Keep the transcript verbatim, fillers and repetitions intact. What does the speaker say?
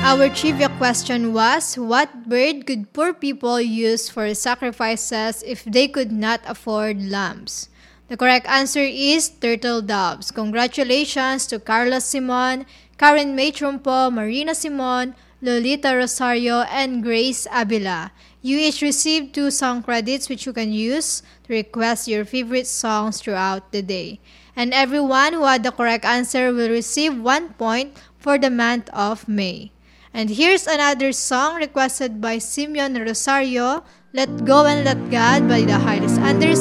Our trivia question was, what bird could poor people use for sacrifices if they could not afford lambs? The correct answer is turtle doves. Congratulations to Carlos Simon, Karen May Trumpo, Marina Simon, Lolita Rosario, and Grace Abila. You each received two song credits which you can use to request your favorite songs throughout the day. And everyone who had the correct answer will receive one point for the month of May. And here's another song requested by Simeon Rosario, Let Go and Let God by the Highest Anderson.